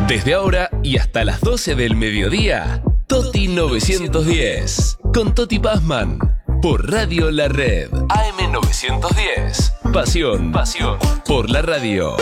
Desde ahora y hasta las 12 del mediodía, Toti 910, con Toti Pazman, por Radio La Red, AM 910, pasión por la radio.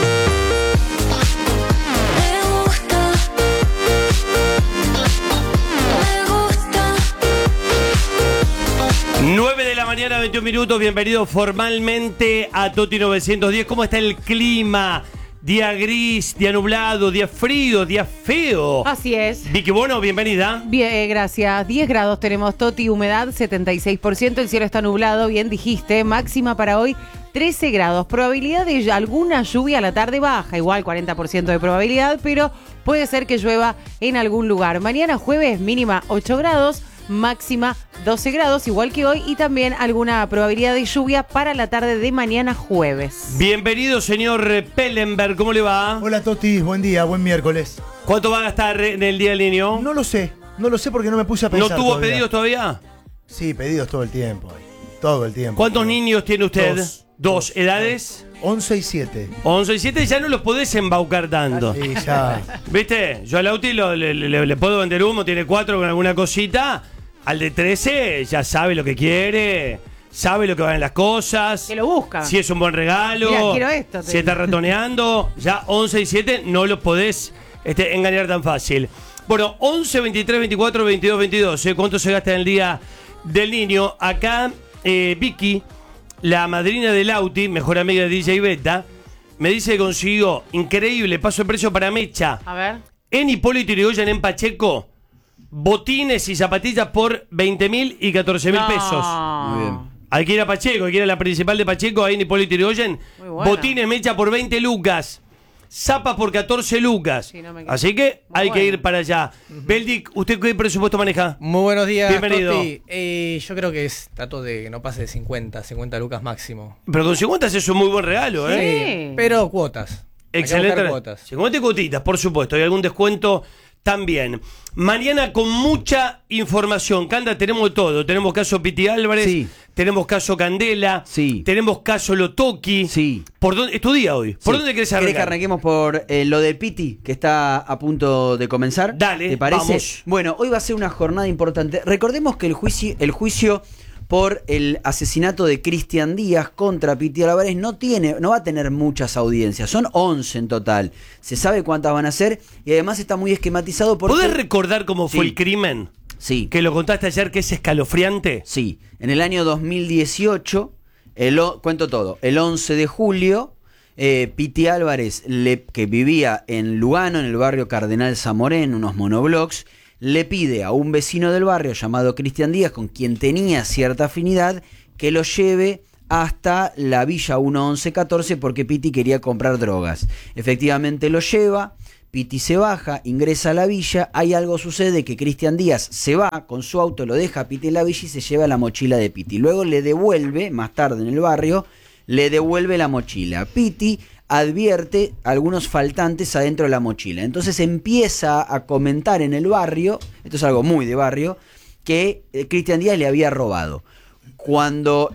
9 de la mañana, 21 minutos, bienvenidos formalmente a Toti 910. ¿Cómo está el clima? Día gris, día nublado, día frío, día feo. Así es. Vicky Bono, bienvenida. Bien, gracias. 10 grados tenemos, Toti, humedad 76%, el cielo está nublado, bien dijiste. Máxima para hoy 13 grados. Probabilidad de alguna lluvia a la tarde baja, igual 40% de probabilidad, pero puede ser que llueva en algún lugar. Mañana jueves mínima 8 grados. Máxima 12 grados, igual que hoy, y también alguna probabilidad de lluvia para la tarde de mañana jueves. Bienvenido, señor Pellenberg, ¿cómo le va? Hola, Toti, buen día, buen miércoles. ¿Cuánto va a gastar en el Día del Niño? No lo sé porque no me puse a pensar. ¿No tuvo todavía. pedidos todavía? Sí, pedidos todo el tiempo. ¿Cuántos niños tiene usted? Dos. ¿Edades? 11 y 7. 11 y 7 ya no los podés embaucar tanto. Sí, ya. ¿Viste? Yo al Auti le puedo vender humo, tiene 4 con alguna cosita. Al de 13 ya sabe lo que quiere, sabe lo que van las cosas. Que lo busca. Si es un buen regalo. Mirá, quiero esto. Si está ratoneando. Ya 11 y 7 no los podés engañar tan fácil. Bueno, 11, 23, 24, 22, 22. ¿Cuánto se gasta en el Día del Niño? Acá Vicky, la madrina del Auti, mejor amiga de DJ Beta, me dice que consiguió, increíble, paso de precio para Mecha. A ver. En Hipólito Yrigoyen, en Pacheco, botines y zapatillas por 20.000 y 14.000 pesos. Muy bien. Hay que ir a Pacheco, hay que ir a la principal de Pacheco, ahí en Hipólito Yrigoyen. Muy buena. Botines Mecha por 20 lucas. Zapas por 14 lucas. Sí, no me quedo. Así que Muy hay que bueno. ir para allá. Beldic, ¿usted qué presupuesto maneja? Muy buenos días, Bienvenido. Toti. Yo creo que trato de que no pase de 50 lucas máximo. Pero con 50 es un muy buen regalo, ¿eh? Sí. Pero cuotas. Hay que Excelente. buscar cuotas. 50 cuotitas, por supuesto. Hay algún descuento también. Mañana con mucha información. Canda, tenemos de todo. Tenemos caso Piti Álvarez. Sí. Tenemos caso Candela. Sí. Tenemos caso Lotoki. Sí. ¿Por dónde es tu día hoy? ¿Por dónde querés arrancar? ¿Querés que arranquemos por lo de Piti, que está a punto de comenzar? Dale, ¿te parece? vamos. Bueno, hoy va a ser una jornada importante. Recordemos que el juicio por el asesinato de Cristian Díaz contra Piti Álvarez no va a tener muchas audiencias. Son 11 en total. Se sabe cuántas van a ser y además está muy esquematizado porque... ¿Podés recordar cómo fue Sí. el crimen? Sí. Que lo contaste ayer, que es escalofriante. Sí, en el año 2018, cuento todo, el 11 de julio, Piti Álvarez, que vivía en Lugano, en el barrio Cardenal Zamorén, unos monoblocks, le pide a un vecino del barrio llamado Cristian Díaz, con quien tenía cierta afinidad, que lo lleve hasta la Villa 1114 porque Piti quería comprar drogas. Efectivamente lo lleva. Piti se baja, ingresa a la villa, algo sucede que Cristian Díaz se va con su auto, lo deja a Piti en la villa y se lleva la mochila de Piti. Luego le devuelve, más tarde en el barrio, le devuelve la mochila. Piti advierte algunos faltantes adentro de la mochila. Entonces empieza a comentar en el barrio, esto es algo muy de barrio, que Cristian Díaz le había robado. Cuando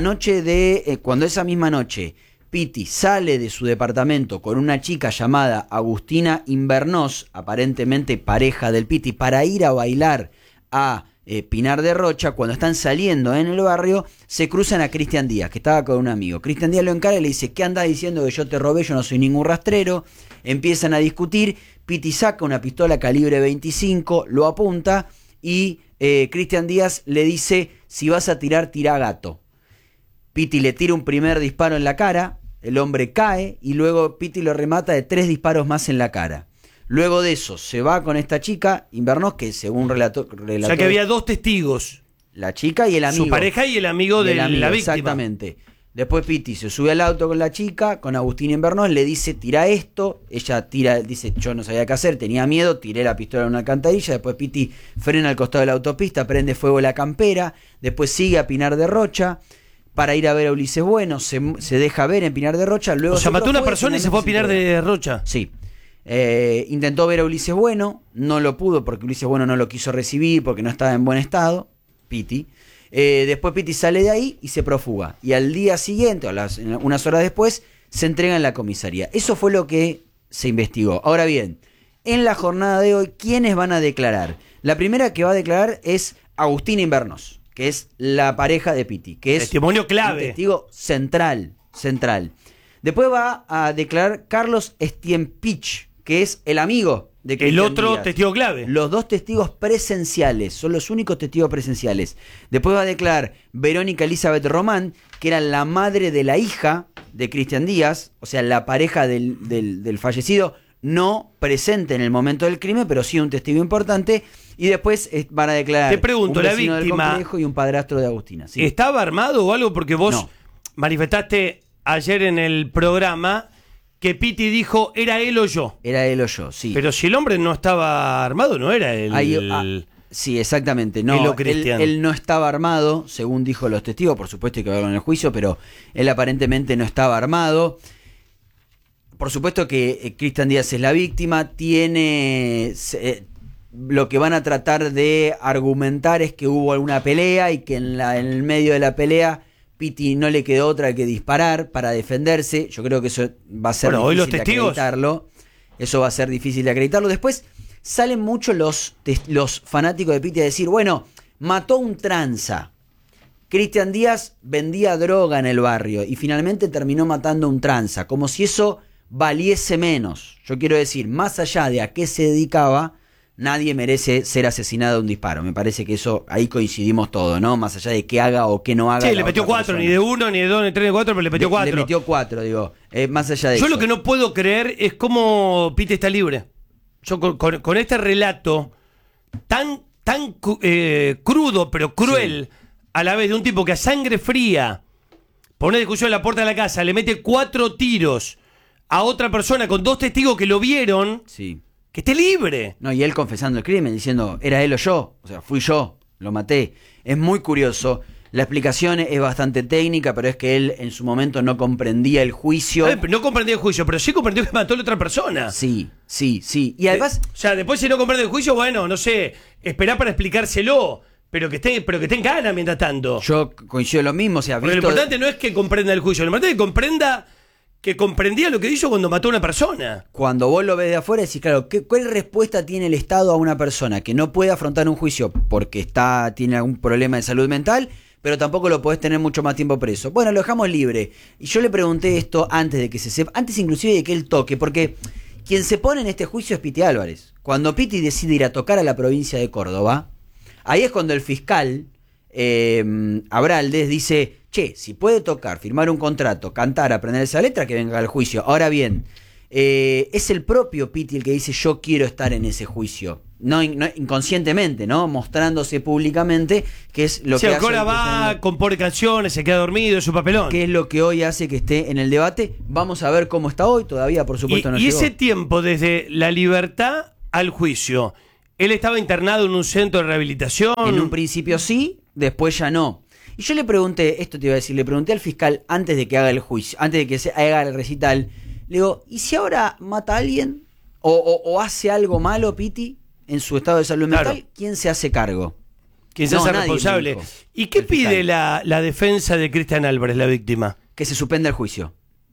esa misma noche Piti sale de su departamento con una chica llamada Agustina Invernós, aparentemente pareja del Piti, para ir a bailar a Pinar de Rocha, cuando están saliendo en el barrio, se cruzan a Cristian Díaz, que estaba con un amigo. Cristian Díaz lo encara y le dice: ¿qué andás diciendo que yo te robé? Yo no soy ningún rastrero. Empiezan a discutir. Piti saca una pistola calibre 25, lo apunta y Cristian Díaz le dice: si vas a tirar, tira gato. Piti le tira un primer disparo en la cara, el hombre cae y luego Piti lo remata de 3 disparos más en la cara. Luego de eso se va con esta chica, Invernós, que según relató... O sea que había 2 testigos. La chica y el amigo. Su pareja y el amigo de la víctima. Exactamente. Después Piti se sube al auto con la chica, con Agustín Invernós, le dice: tira esto. Ella dice: yo no sabía qué hacer, tenía miedo, tiré la pistola en una alcantarilla. Después Piti frena al costado de la autopista, prende fuego la campera. Después sigue a Pinar de Rocha para ir a ver a Ulises Bueno, se deja ver en Pinar de Rocha. Luego O sea, mató a una persona y se fue a Pinar de Rocha. Sí. Intentó ver a Ulises Bueno, no lo pudo porque Ulises Bueno no lo quiso recibir porque no estaba en buen estado, Piti. Después Piti sale de ahí y se prófuga. Y al día siguiente, unas horas después, se entrega en la comisaría. Eso fue lo que se investigó. Ahora bien, en la jornada de hoy, ¿quiénes van a declarar? La primera que va a declarar es Agustina Invernos, que es la pareja de Pitti, que es testimonio clave. un testigo central. Después va a declarar Carlos Stiempich, que es el amigo de Cristian El otro Díaz. testigo clave. Los dos testigos presenciales, son los únicos testigos presenciales. Después va a declarar Verónica Elizabeth Román, que era la madre de la hija de Cristian Díaz, o sea, la pareja del fallecido, no presente en el momento del crimen, pero sí un testigo importante. Y después van a declarar Te pregunto, un la vecino del víctima- complejo y un padrastro de Agustina. ¿Sí? ¿Estaba armado o algo? Porque vos No. manifestaste ayer en el programa que Pitti dijo era él o yo. Era él o yo, sí. Pero si el hombre no estaba armado, no era él. Sí, exactamente. Él No, o Cristian. él no estaba armado, según dijo los testigos. Por supuesto hay que verlo en el juicio, pero él aparentemente no estaba armado. Por supuesto que Cristian Díaz es la víctima. Lo que van a tratar de argumentar es que hubo alguna pelea y que en el medio de la pelea Pitti no le quedó otra que disparar para defenderse. Yo creo que eso va a ser Bueno, hoy difícil los de testigos- acreditarlo. Eso va a ser difícil de acreditarlo. Después salen mucho los fanáticos de Pitti a decir, bueno, mató un tranza. Cristian Díaz vendía droga en el barrio y finalmente terminó matando un tranza, como si eso valiese menos. Yo quiero decir, más allá de a qué se dedicaba, nadie merece ser asesinado de un disparo. Me parece que eso, ahí coincidimos todos, ¿no? Más allá de qué haga o qué no haga. Sí, la le metió otra 4, persona. ni de 1, ni de 2, ni de 3, ni de 4, pero le metió 4. Le metió 4, digo. Más allá de Yo eso. lo que no puedo creer es cómo Pitti está libre. Yo con este relato tan crudo, pero cruel, a la vez de un tipo que a sangre fría pone discusión en la puerta de la casa, le mete 4 tiros a otra persona con 2 testigos que lo vieron, Sí. que esté libre. No, y él confesando el crimen, diciendo, era él o yo, o sea, fui yo, lo maté. Es muy curioso. La explicación es bastante técnica, pero es que él en su momento no comprendía el juicio. Pero no comprendió el juicio, pero sí comprendió que mató a la otra persona. Sí. Y además, O sea, después si no comprende el juicio, bueno, no sé, esperá para explicárselo, pero que esté en gana mientras tanto. yo coincido lo mismo, o sea, Porque lo visto... importante no es que comprenda el juicio, lo importante es que comprenda que comprendía lo que hizo cuando mató a una persona. Cuando vos lo ves de afuera, decís, claro, ¿cuál respuesta tiene el Estado a una persona que no puede afrontar un juicio porque tiene algún problema de salud mental, pero tampoco lo podés tener mucho más tiempo preso? Bueno, lo dejamos libre. Y yo le pregunté esto antes de que se sepa, antes inclusive de que él toque, porque quien se pone en este juicio es Pitti Álvarez. Cuando Pitti decide ir a tocar a la provincia de Córdoba, ahí es cuando el fiscal Abraldez dice, che, si puede tocar, firmar un contrato, cantar, aprender esa letra, que venga al juicio. Ahora bien, es el propio Pitti el que dice, yo quiero estar en ese juicio. No inconscientemente, ¿no? Mostrándose públicamente, que es lo Sí, que hace ahora que va, esté compone canciones, se queda dormido, es su papelón. que es lo que hoy hace que esté en el debate. Vamos a ver cómo está hoy, todavía por supuesto no y llegó. ese tiempo, desde la libertad al juicio, ¿él estaba internado en un centro de rehabilitación? En un principio sí, después ya no. Y yo le pregunté, esto te iba a decir, le pregunté al fiscal antes de que haga el juicio, antes de que se haga el recital, le digo, ¿y si ahora mata a alguien? ¿O hace algo malo, Pitti, en su estado de salud mental? Claro. ¿Quién se hace cargo? ¿Quién se No, hace nadie, responsable? me dijo ¿Y qué el fiscal. pide la defensa de Cristian Álvarez, la víctima? Que se suspenda el juicio.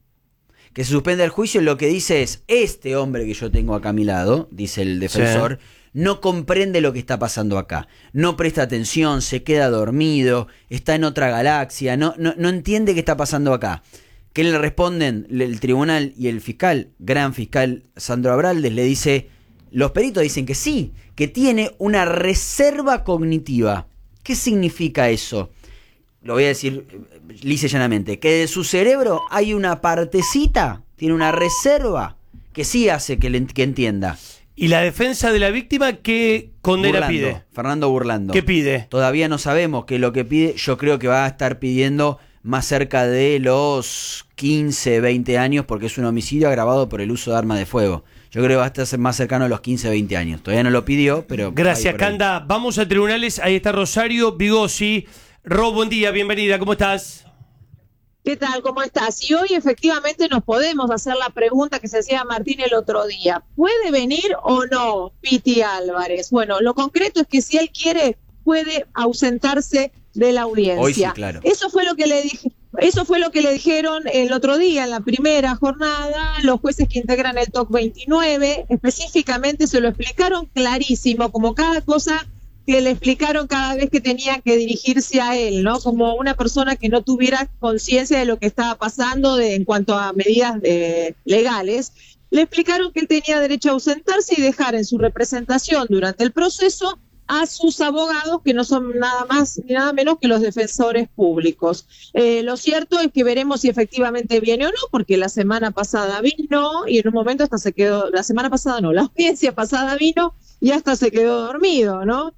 Que se suspenda el juicio, lo que dice es, este hombre que yo tengo acá a mi lado, dice el defensor, no comprende lo que está pasando acá. No presta atención, se queda dormido, está en otra galaxia, no entiende qué está pasando acá. ¿Qué le responden el tribunal y el fiscal, gran fiscal Sandro Abraldez, le dice, los peritos dicen que sí, que tiene una reserva cognitiva. ¿Qué significa eso? Lo voy a decir lisa y llanamente, que de su cerebro hay una partecita, tiene una reserva, que sí hace que entienda. ¿Y la defensa de la víctima qué condena Burlando, pide? Fernando Burlando. ¿Qué pide? Todavía no sabemos qué es lo que pide. Yo creo que va a estar pidiendo más cerca de los 15, 20 años, porque es un homicidio agravado por el uso de arma de fuego. Yo creo que va a estar más cercano a los 15, 20 años. Todavía no lo pidió, pero... Gracias, ahí por ahí. Canda. Vamos a tribunales. Ahí está Rosario Bigosi. Ro, buen día, bienvenida. ¿Cómo estás? ¿Qué tal? ¿Cómo estás? Y hoy efectivamente nos podemos hacer la pregunta que se hacía Martín el otro día. ¿Puede venir o no Pitti Álvarez? Bueno, lo concreto es que si él quiere, puede ausentarse de la audiencia. Hoy sí, claro. Eso fue lo que le dije. Eso fue lo que le dijeron el otro día, en la primera jornada, los jueces que integran el TOC 29, específicamente se lo explicaron clarísimo, como cada cosa que le explicaron cada vez que tenían que dirigirse a él, ¿no? Como una persona que no tuviera conciencia de lo que estaba pasando en cuanto a medidas legales. Le explicaron que él tenía derecho a ausentarse y dejar en su representación durante el proceso a sus abogados, que no son nada más ni nada menos que los defensores públicos. Lo cierto es que veremos si efectivamente viene o no, porque la semana pasada vino y en un momento hasta se quedó, la semana pasada no, la audiencia pasada vino y hasta se quedó dormido, ¿no?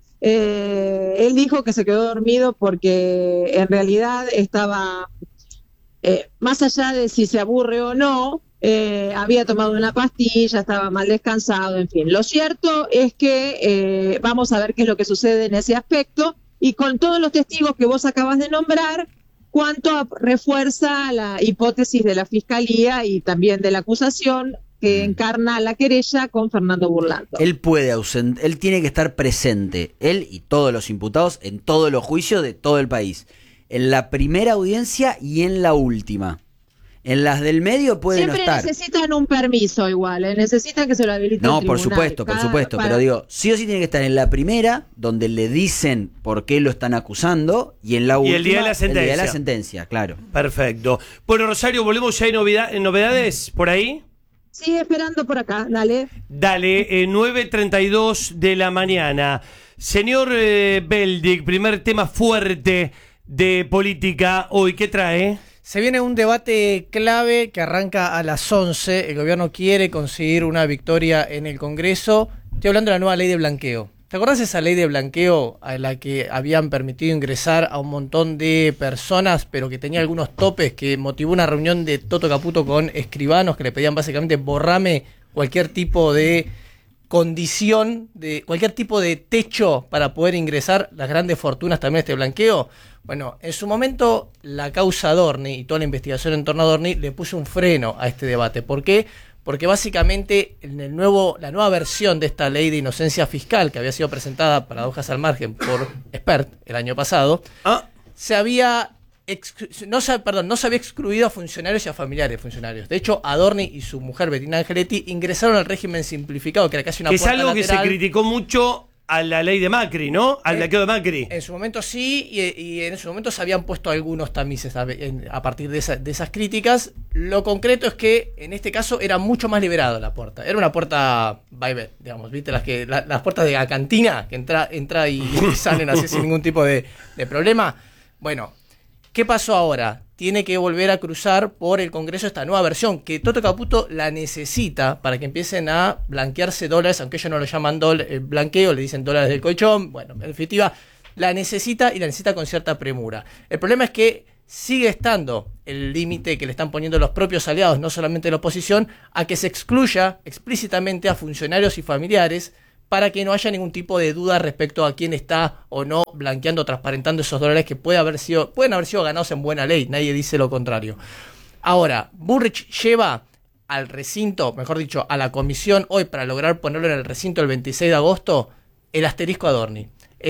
Él dijo que se quedó dormido porque en realidad estaba, más allá de si se aburre o no, había tomado una pastilla, estaba mal descansado, en fin. Lo cierto es que vamos a ver qué es lo que sucede en ese aspecto y con todos los testigos que vos acabas de nombrar, cuánto refuerza la hipótesis de la Fiscalía y también de la acusación que encarna la querella con Fernando Burlando. Él él tiene que estar presente, él y todos los imputados en todos los juicios de todo el país, en la primera audiencia y en la última. En las del medio puede no estar. Siempre necesitan un permiso igual, necesitan que se lo habilite el por tribunal. supuesto, pero digo, sí o sí tiene que estar en la primera, donde le dicen por qué lo están acusando, y en la última, el día de la sentencia. El día de la sentencia, claro. Perfecto. Bueno, Rosario, volvemos ya. ¿Hay novedades por ahí? Sigue esperando por acá, dale. Dale, 9:32 de la mañana. Señor Beldic, primer tema fuerte de política hoy, ¿qué trae? Se viene un debate clave que arranca a las 11. El gobierno quiere conseguir una victoria en el Congreso. Estoy hablando de la nueva ley de blanqueo. ¿Te acordás de esa ley de blanqueo a la que habían permitido ingresar a un montón de personas, pero que tenía algunos topes, que motivó una reunión de Toto Caputo con escribanos que le pedían básicamente borrame cualquier tipo de condición, de cualquier tipo de techo para poder ingresar las grandes fortunas también a este blanqueo? Bueno, en su momento la causa Adorni y toda la investigación en torno a Adorni le puso un freno a este debate. ¿Por qué? Porque básicamente en la nueva versión de esta ley de inocencia fiscal que había sido presentada, paradojas al margen, por Expert el año pasado, no se había excluido a funcionarios y a familiares de funcionarios. De hecho, Adorni y su mujer Bettina Angeletti ingresaron al régimen simplificado, que era casi una puerta lateral. Es algo que se criticó mucho a la ley de Macri, ¿no? Al blanqueo de Macri. En su momento sí, y en su momento se habían puesto algunos tamices a partir de esas críticas. Lo concreto es que en este caso era mucho más liberado la puerta. Era una puerta digamos, ¿viste? Las puertas de la cantina, que entra y salen así sin ningún tipo de problema. Bueno, ¿qué pasó ahora? Tiene que volver a cruzar por el Congreso esta nueva versión, que Toto Caputo la necesita para que empiecen a blanquearse dólares, aunque ellos no lo llaman blanqueo, le dicen dólares del colchón. Bueno, en definitiva, la necesita y la necesita con cierta premura. El problema es que sigue estando el límite que le están poniendo los propios aliados, no solamente la oposición, a que se excluya explícitamente a funcionarios y familiares para que no haya ningún tipo de duda respecto a quién está o no blanqueando, transparentando esos dólares que pueden haber sido ganados en buena ley, nadie dice lo contrario. Ahora, Burrich lleva al recinto, mejor dicho, a la comisión hoy para lograr ponerlo en el recinto el 26 de agosto, el asterisco Adorni,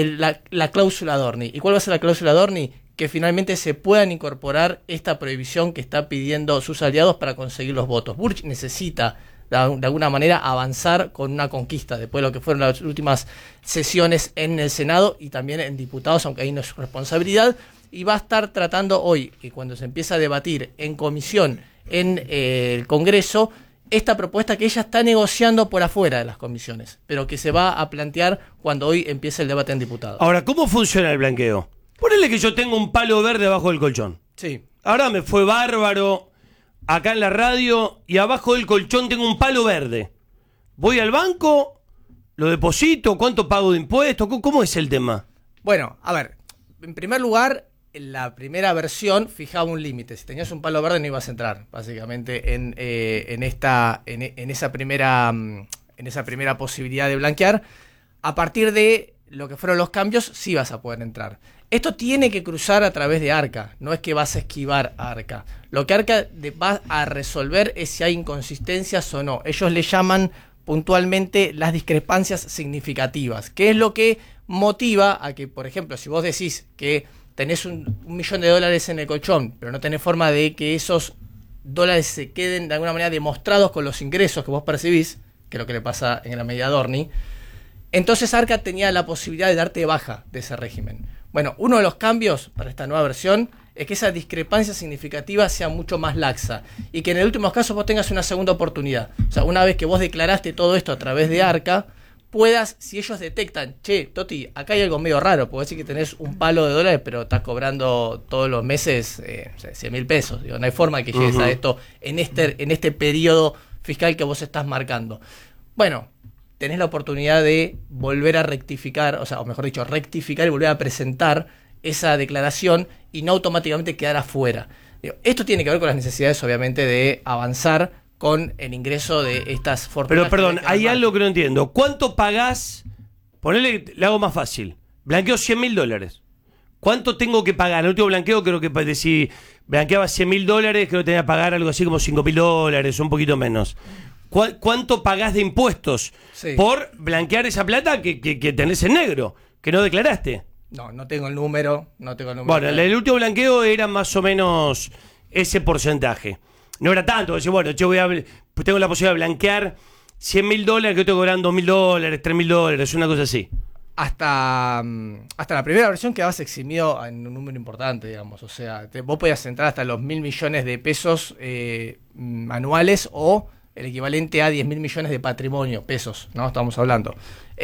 la cláusula Adorni. ¿Y cuál va a ser la cláusula Adorni? Que finalmente se puedan incorporar esta prohibición que está pidiendo sus aliados para conseguir los votos. Burrich necesita de alguna manera avanzar con una conquista después de lo que fueron las últimas sesiones en el Senado y también en diputados, aunque ahí no es su responsabilidad, y va a estar tratando hoy, que cuando se empieza a debatir en comisión en el Congreso, esta propuesta que ella está negociando por afuera de las comisiones, pero que se va a plantear cuando hoy empiece el debate en diputados. Ahora, ¿cómo funciona el blanqueo? Ponele que yo tengo un palo verde abajo del colchón. Sí. Ahora me fue bárbaro acá en la radio y abajo del colchón tengo un palo verde. Voy al banco, lo deposito, ¿cuánto pago de impuestos? ¿Cómo es el tema? Bueno, a ver, en primer lugar, la primera versión fijaba un límite. Si tenías un palo verde no ibas a entrar, básicamente, en esa primera posibilidad de blanquear. A partir de lo que fueron los cambios, sí vas a poder entrar. Esto tiene que cruzar a través de ARCA, no es que vas a esquivar a ARCA. Lo que ARCA va a resolver es si hay inconsistencias o no. Ellos le llaman puntualmente las discrepancias significativas, que es lo que motiva a que, por ejemplo, si vos decís que tenés $1 millón en el colchón, pero no tenés forma de que esos dólares se queden de alguna manera demostrados con los ingresos que vos percibís, que es lo que le pasa en la medida Dorni, entonces Arca tenía la posibilidad de darte baja de ese régimen. Bueno, uno de los cambios para esta nueva versión es que esa discrepancia significativa sea mucho más laxa y que en el último caso vos tengas una segunda oportunidad. O sea, una vez que vos declaraste todo esto a través de Arca, puedas, si ellos detectan, che, Toti, acá hay algo medio raro, porque decir que tenés un palo de dólares, pero estás cobrando todos los meses 100.000 pesos. Digo, no hay forma de que llegues a esto en este periodo fiscal que vos estás marcando. Bueno, tenés la oportunidad de volver a rectificar, o mejor dicho, rectificar y volver a presentar esa declaración y no automáticamente quedar afuera. Digo, esto tiene que ver con las necesidades, obviamente, de avanzar con el ingreso de estas fortunas. Pero perdón, hay algo que no entiendo. ¿Cuánto pagás? Ponele, le hago más fácil. Blanqueo $100.000. ¿Cuánto tengo que pagar? El último blanqueo creo que si blanqueaba $100.000, creo que tenía que pagar algo así como $5.000, un poquito menos. ¿Cuánto pagás de impuestos por blanquear esa plata que tenés en negro, que no declaraste? No tengo el número. Bueno, el último blanqueo era más o menos ese porcentaje. No era tanto, decir, bueno, yo tengo la posibilidad de blanquear $100.000, que tengo que cobrar $2.000, $3.000, una cosa así. Hasta la primera versión quedabas eximido en un número importante, digamos. O sea, vos podías entrar hasta los 1.000 millones de pesos anuales o el equivalente a 10.000 millones de patrimonio, pesos, ¿no? Estamos hablando.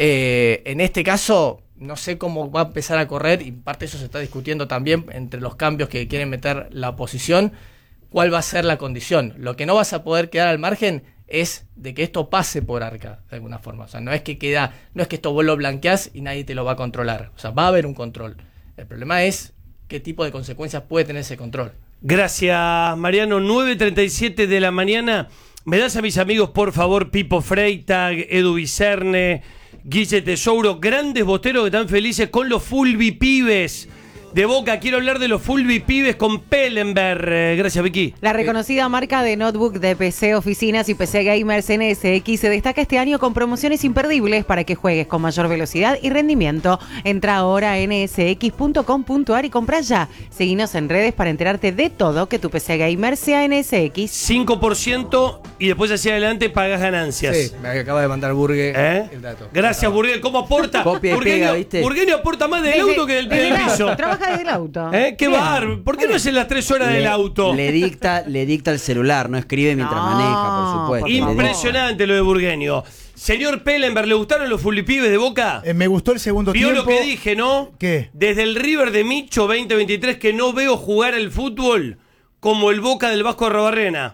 En este caso, no sé cómo va a empezar a correr, y parte de eso se está discutiendo también entre los cambios que quieren meter la oposición. ¿Cuál va a ser la condición? Lo que no vas a poder quedar al margen es de que esto pase por Arca, de alguna forma. O sea, no es que esto vos lo blanqueás y nadie te lo va a controlar. O sea, va a haber un control. El problema es qué tipo de consecuencias puede tener ese control. Gracias, Mariano. 9:37 de la mañana. ¿Me das a mis amigos, por favor, Pipo Freitag, Edu Vicerne, Guille Tesouro, grandes boteros que están felices con los Fulbi Pibes de Boca? Quiero hablar de los Fulbi Pibes con Pellenberg. Gracias, Vicky. La reconocida marca de notebook de PC, oficinas y PC gamers NSX se destaca este año con promociones imperdibles para que juegues con mayor velocidad y rendimiento. Entra ahora a nsx.com.ar y compra ya. Seguinos en redes para enterarte de todo, que tu PC gamer sea NSX. 5% y después hacia adelante pagas ganancias. Sí, me acaba de mandar Burgue el dato. Gracias, Burgue. ¿Cómo aporta? Copia y pega, ¿viste? Burgueño aporta más del auto que del piso. Trabaja desde el auto. ¡Qué bar! ¿Por qué no hacen las 3 horas del auto? Le dicta el celular, no escribe mientras maneja, por supuesto. Impresionante lo de Burgueño. Señor Pellenberg, ¿le gustaron los Fulipibes de Boca? Me gustó el segundo Vio tiempo. lo que dije, ¿no? ¿Qué? Desde el River de Micho 2023 que no veo jugar el fútbol como el Boca del Vasco Arrobarrena.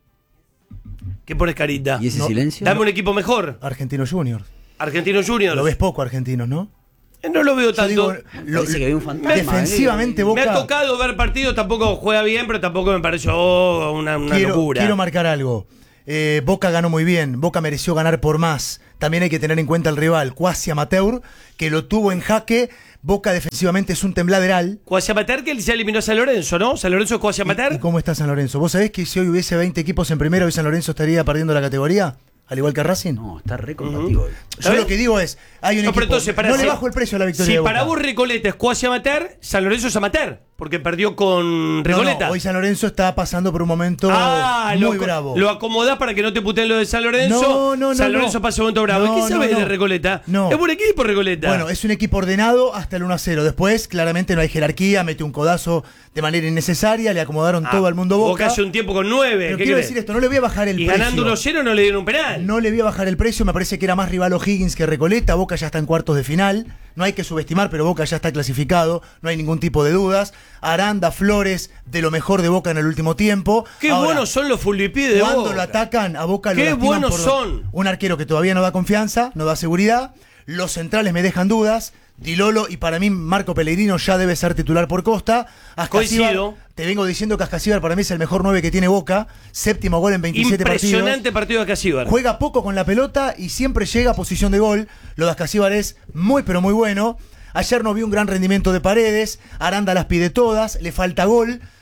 ¿Qué pones carita? ¿Y ese silencio? Dame un equipo mejor. Argentinos Juniors. Argentinos Juniors. Lo ves poco, Argentinos, ¿no? No lo veo tanto. Digo, Parece que había un fantasma. defensivamente Boca. Me ha tocado ver partidos, tampoco juega bien, pero tampoco me pareció una locura. Quiero marcar algo. Boca ganó muy bien, Boca mereció ganar por más. También hay que tener en cuenta el rival, cuasi amateur, que lo tuvo en jaque. Boca defensivamente es un tembladeral. Cuasi amateur, que ya eliminó a San Lorenzo, ¿no? San Lorenzo es cuasi amateur. ¿Y cómo está San Lorenzo? ¿Vos sabés que si hoy hubiese 20 equipos en primera, hoy San Lorenzo estaría perdiendo la categoría? Al igual que Racing. No, está re combativo. Yo lo que digo es, hay un equipo, entonces, no le bajo el precio a la victoria de Si Boca. para vos Recoleta es cuasi amateur, San Lorenzo es amateur, porque perdió con Recoleta. No, hoy San Lorenzo está pasando por un momento muy bravo. Lo acomodás para que no te puteen lo de San Lorenzo. San Lorenzo pasa un momento bravo. ¿Qué sabés de Recoleta? No. Es buen equipo Recoleta. Bueno, es un equipo ordenado hasta el 1-0. Después, claramente no hay jerarquía, mete un codazo de manera innecesaria, le acomodaron todo al mundo Boca. Boca hace un tiempo con 9. Pero quiero decir esto, no le voy a bajar el precio. Y ganando 1-0 no le dieron un penal. No le voy a bajar el precio, me parece que era más rival O'Higgins que Recoleta. Boca ya está en cuartos de final. No hay que subestimar, pero Boca ya está clasificado. No hay ningún tipo de dudas. Aranda, Flores, de lo mejor de Boca en el último tiempo. Qué Ahora, buenos son los Fulvipí de Boca. Cuando lo atacan, a Boca lo Qué lastiman buenos por son. un arquero que todavía no da confianza, no da seguridad. Los centrales me dejan dudas. Di Lolo y para mí Marco Pellegrino ya debe ser titular por Costa. Coincido. Te vengo diciendo que Ascasíbar para mí es el mejor 9 que tiene Boca. 7º gol en 27 Impresionante partidos. partido de Ascasíbar. Juega poco con la pelota y siempre llega a posición de gol. Lo de Ascasíbar es muy pero muy bueno. Ayer no vi un gran rendimiento de Paredes. Aranda las pide todas. Le falta gol.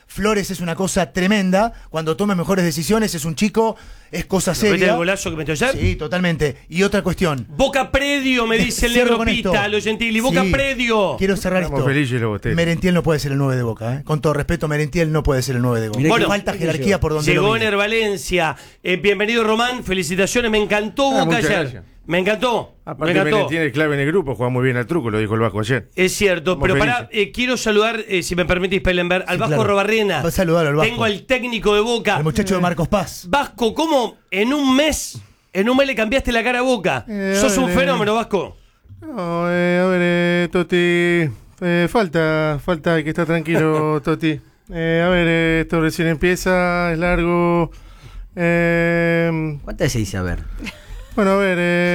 Flores es una cosa tremenda. Cuando toma mejores decisiones, es un chico, es cosa ¿Viste el seria. golazo que metió ayer? Sí, totalmente. Y otra cuestión. Boca Predio, me dice el Cierro negro con esto. Pita, lo Gentili. Boca Sí, Predio. Quiero cerrar Estamos esto. felices los bosteros. Merentiel no puede ser el 9 de Boca, ¿eh? Con todo respeto, Merentiel no puede ser el 9 de Boca. Mirá que- falta jerarquía por donde Llegó lo Ener Valencia. Bienvenido, Román. Felicitaciones. Me encantó Boca muchas ayer. gracias. Me encantó. Aparte, me encantó. tiene clave en el grupo, juega muy bien al truco, lo dijo el Vasco ayer. Es cierto, Estamos pero felices. pará, quiero saludar, si me permitís, Pellenberg, al Sí, Vasco claro. Robarrena. Voy a saludarlo al Vasco. Tengo al técnico de Boca. El muchacho de Marcos Paz. Vasco, ¿cómo en un mes le cambiaste la cara a Boca? Sos un fenómeno, Vasco. No, a ver, Toti, falta, hay que estar tranquilo, Toti. A ver, esto recién empieza, es largo. ¿Cuántas veces dice a ver? Bueno, a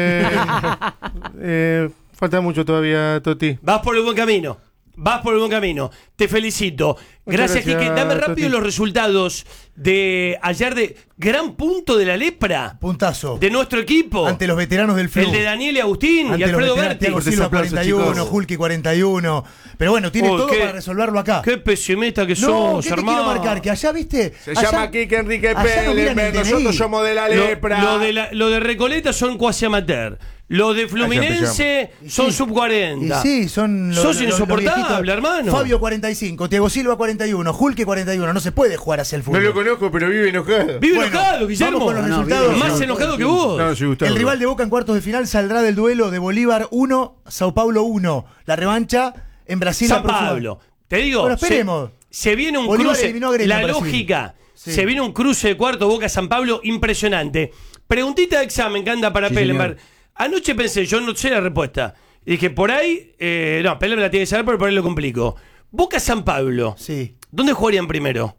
ver, falta mucho todavía, Toti. Vas por el buen camino. Vas por el buen camino. Te felicito. Gracias, gracias, Quique. Dame rápido Toti. los resultados de ayer de gran punto de la lepra Puntazo. de nuestro equipo. Ante los veteranos del flu. El de Daniel y Agustín y Ante los Alfredo veteranos, Berti. Thiago Fuertes Silva aplausos, 41, chicos. Hulky 41. Pero bueno, tiene Uy, todo qué- para resolverlo acá. Qué pesimista que No, sos, ¿qué te hermano. quiero marcar? Que allá, viste. Se allá- llama Quique Enrique allá no miran Pellenberg, el DNI. nosotros somos de la lepra. Lo de Recoleta son cuasi amateur. Lo de Fluminense Y son sí. sub 40. Y sí, son Sos los insoportable, viejitos. hermano. Fabio 45, Thiago Silva 41, Hulky 41. No se puede jugar hacia el No fútbol. lo conozco, pero vive enojado. Vive Bueno, enojado, Guillermo. vamos con los No, resultados. vive Más enojado que vos. No, sí, Gustavo. El rival de Boca en cuartos de final saldrá del duelo de Bolívar 1, Sao Paulo 1. La revancha en Brasil. San la próxima- Pablo. Te digo, Bueno, esperemos. se viene un Bolívar cruce. eliminó a Gremio La en Brasil. lógica. Sí. Se viene un cruce de cuarto Boca-San Pablo impresionante. Preguntita de examen que anda para Sí, Pellenberg. señor. Anoche pensé, yo no sé la respuesta. Y dije, por ahí. No, Pellenberg la tiene que saber, pero por ahí lo complico. Boca-San Pablo. Sí. ¿Dónde jugarían primero?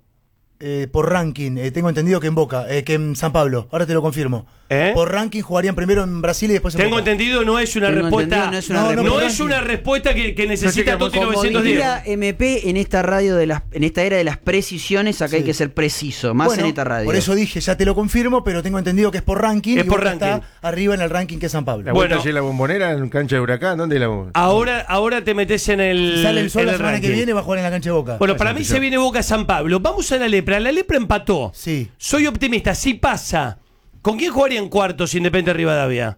Por ranking, tengo entendido que en Boca, que en San Pablo. Ahora te lo confirmo. ¿Eh? Por ranking jugarían primero en Brasil y después en Tengo Boca. entendido, no es una Tengo respuesta. entendido, no es una No, no, respuesta. No es una respuesta que necesita Toti Como 910. diría MP en esta radio en esta era de las precisiones, acá hay Sí. que ser preciso, más Bueno, en esta radio. por eso dije, ya te lo confirmo, pero tengo entendido que es por ranking. Es y por Boca ranking. está arriba en el ranking que es San Pablo. La vuelta Bueno. allí en la Bombonera, en cancha de Huracán, ¿dónde la Ahora te metes en el. Si sale el sol en la el semana que ranking. viene, va a jugar en la cancha de Boca. Bueno, para mí se viene Boca San Pablo. Vamos a la lepra. La lepra empató. Sí. Soy optimista. Si pasa, ¿con quién jugaría en cuartos Independiente Rivadavia?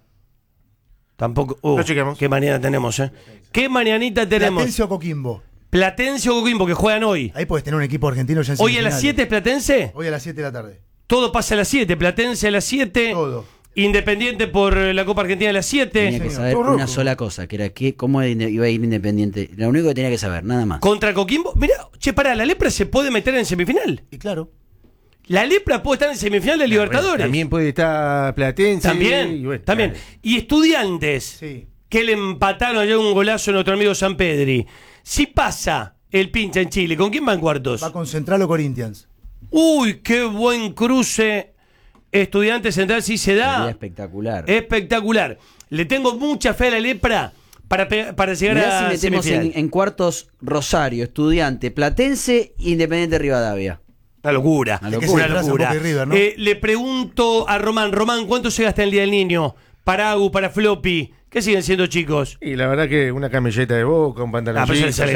Tampoco. Lo chequeamos. Qué mañana tenemos, ¿eh? ¿Qué mañanita tenemos? Platense o Coquimbo. Platense o Coquimbo, que juegan hoy. Ahí puedes tener un equipo argentino ya en Hoy a las semifinales. 7 es Platense. Hoy a las 7 de la tarde. Todo pasa a las 7. Platense a las 7. Todo. Independiente por la Copa Argentina a las 7. tenía que saber Todo una rojo. sola cosa, que era cómo iba a ir Independiente. Lo único que tenía que saber, nada más. Contra Coquimbo. Mira, che, pará, la lepra se puede meter en semifinal. Y claro. La lepra puede estar en semifinal de Libertadores. También puede estar Platense. También, y bueno, también. Y Estudiantes, Sí. que le empataron ayer un golazo a nuestro amigo San Pedri. Si pasa el pincha en Chile, ¿con quién va en cuartos? Va con Central o Corinthians. Uy, qué buen cruce. Estudiantes Central, sí se Sería da. espectacular. Espectacular. Le tengo mucha fe a la lepra para llegar Mirá si a metemos semifinal. en cuartos Rosario, Estudiante, Platense, Independiente Rivadavia. Una locura. Una locura. Una Se retrasan locura. Boca y River, ¿no? Le pregunto a Román, ¿cuánto se gasta en el Día del Niño? Para Agu, para Floppy. ¿Qué siguen siendo chicos? Y la verdad que una camiseta de Boca, un Ah, pero pantaloncito. eso le sale